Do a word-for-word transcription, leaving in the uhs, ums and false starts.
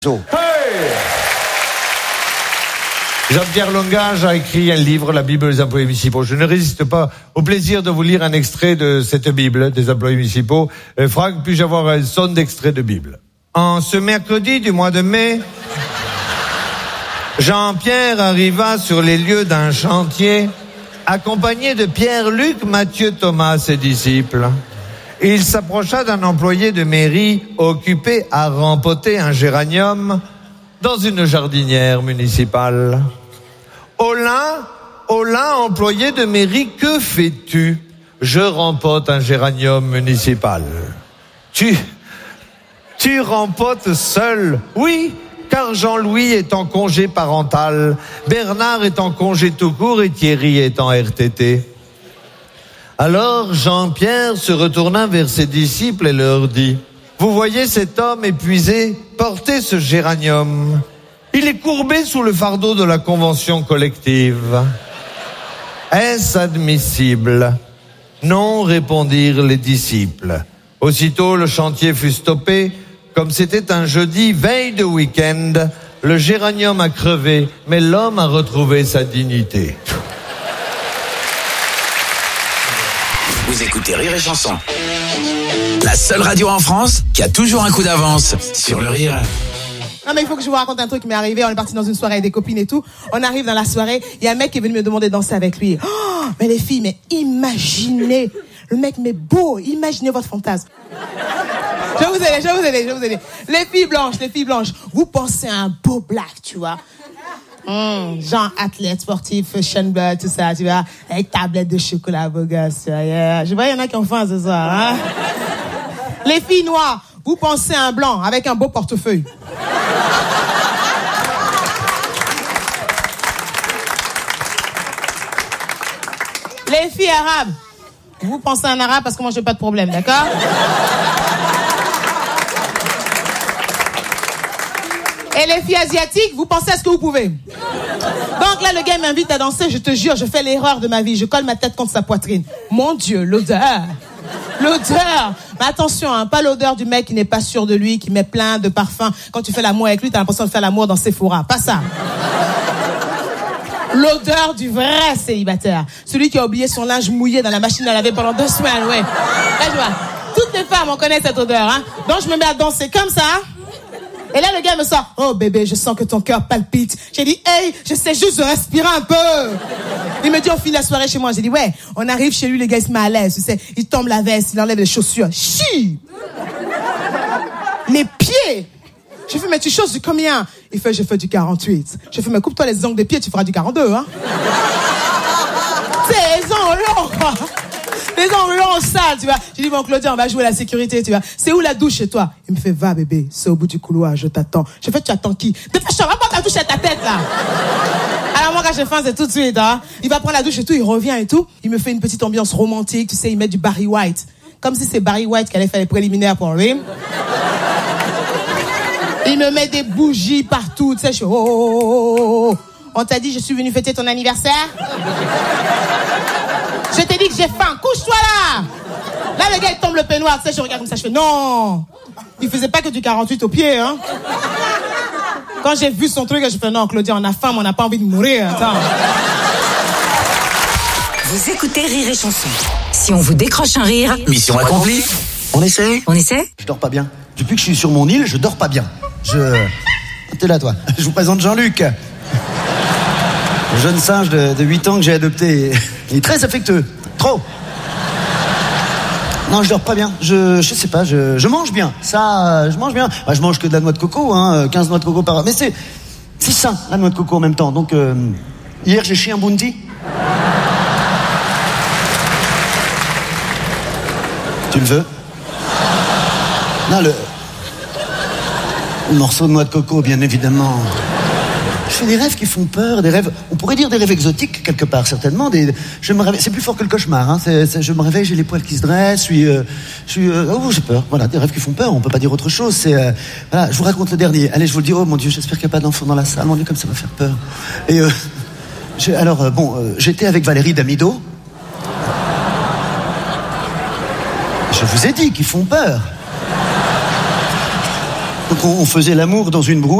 Hey! Jean-Pierre Longage a écrit un livre, la Bible des employés municipaux. Je ne résiste pas au plaisir de vous lire un extrait de cette Bible des employés municipaux. Euh, Franck, puis-je avoir un son d'extrait de Bible? En ce mercredi du mois de mai, Jean-Pierre arriva sur les lieux d'un chantier, accompagné de Pierre-Luc, Matthieu, Thomas, ses disciples. Il s'approcha d'un employé de mairie occupé à rempoter un géranium dans une jardinière municipale. Olin, Olin, employé de mairie, que fais-tu? Je rempote un géranium municipal. Tu, tu rempotes seul? Oui, car Jean-Louis est en congé parental, Bernard est en congé tout court et Thierry est en R T T. Alors Jean-Pierre se retourna vers ses disciples et leur dit: vous voyez cet homme épuisé porter ce géranium. Il est courbé sous le fardeau de la convention collective. Est-ce admissible? Non, répondirent les disciples. Aussitôt le chantier fut stoppé. Comme c'était un jeudi, veille de week-end, le géranium a crevé, mais l'homme a retrouvé sa dignité. Vous écoutez Rire et Chanson, la seule radio en France qui a toujours un coup d'avance sur le rire. Non mais il faut que je vous raconte un truc qui m'est arrivé. On est parti dans une soirée avec des copines et tout. On arrive dans la soirée, il y a un mec qui est venu me demander de danser avec lui. Oh, mais les filles, mais imaginez, le mec mais beau, imaginez votre fantasme. Je vais vous aider, je vais vous aider, je vais vous aider. Les filles blanches, les filles blanches, vous pensez à un beau black, tu vois. Mmh, genre athlète, sportif, fashion blood, tout ça, tu vois, avec tablette de chocolat, beau gosse, yeah. Je vois, il y en a qui ont faim ce soir, hein. Les filles noires, vous pensez à un blanc avec un beau portefeuille. Les filles arabes, vous pensez à un arabe parce que moi j'ai pas de problème, d'accord? Et les filles asiatiques, vous pensez à ce que vous pouvez. Donc là, le gars m'invite à danser, je te jure, je fais l'erreur de ma vie. Je colle ma tête contre sa poitrine. Mon Dieu, l'odeur. L'odeur. Mais attention, hein, pas l'odeur du mec qui n'est pas sûr de lui, qui met plein de parfums. Quand tu fais l'amour avec lui, t'as l'impression de faire l'amour dans Sephora. Pas ça. L'odeur du vrai célibataire. Celui qui a oublié son linge mouillé dans la machine à laver pendant deux semaines, ouais. Là, je vois. Toutes les femmes, on connaît cette odeur, hein. Donc je me mets à danser comme ça. Et là, le gars me sort: oh bébé, je sens que ton cœur palpite. J'ai dit: hey, j'essaie juste de respirer un peu. Il me dit: on finit la soirée chez moi. J'ai dit: ouais, on arrive chez lui, le gars, il se met à l'aise, tu sais. Il tombe la veste, il enlève les chaussures. Chi! Les pieds! J'ai fait: mais tu choses du combien? Il fait: je fais du quarante-huit. J'ai fait: mais coupe-toi les ongles des pieds, tu feras du quarante-deux, hein. C'est les ongles longs, quoi. Les ongles longs sales, tu vois. J'ai dit: bon, Claudia, on va jouer la sécurité, tu vois. C'est où la douche chez toi? Il me fait: va, bébé, c'est au bout du couloir, je t'attends. J'ai fait: tu attends qui? Dépêche-toi, va prendre la douche à ta tête, là. Alors moi, quand j'ai faim, c'est tout de suite, hein. Il va prendre la douche et tout, il revient et tout. Il me fait une petite ambiance romantique, tu sais, il met du Barry White. Comme si c'est Barry White qui allait faire les préliminaires pour lui. Il me met des bougies partout, tu sais, je suis: oh, oh, oh, oh. On t'a dit, je suis venu fêter ton anniversaire? Je t'ai dit que j'ai faim, couche-toi là! Là, le gars, il tombe le peignoir, tu sais, je regarde comme ça, je fais: non! Il faisait pas que du quarante-huit au pied, hein. Quand j'ai vu son truc, je fais: non, Claudia, on a faim, mais on n'a pas envie de mourir, attends. Vous écoutez Rire et Chanson. Si on vous décroche un rire, Mission accomplie. On essaie? on essaie? Je dors pas bien. Depuis que je suis sur mon île, je dors pas bien. Je... T'es là, toi. Je vous présente Jean-Luc. Le jeune singe de, de huit ans que j'ai adopté. Il est très affectueux. Trop. Non, je dors pas bien. Je, je sais pas, je, je mange bien. Ça, je mange bien. Bah, je mange que de la noix de coco, hein, quinze noix de coco par heure. Mais c'est, c'est sain, la noix de coco en même temps. Donc, euh, hier, j'ai chié un bounty. Tu le veux? Non, le... le morceau de noix de coco, bien évidemment. Je fais des rêves qui font peur, des rêves, on pourrait dire des rêves exotiques quelque part, certainement. Des, je me réveille, c'est plus fort que le cauchemar. Hein, c'est, c'est, je me réveille, j'ai les poils qui se dressent, je suis, euh, je suis, euh, oh j'ai peur. Voilà, des rêves qui font peur. On peut pas dire autre chose. C'est, euh, voilà, je vous raconte le dernier. Allez, je vous le dis. Oh mon Dieu, j'espère qu'il n'y a pas d'enfant dans la salle. Mon Dieu, comme ça va faire peur. Et euh, je, alors euh, bon, euh, j'étais avec Valérie Damido. Je vous ai dit qu'ils font peur. Donc on, on faisait l'amour dans une brouette.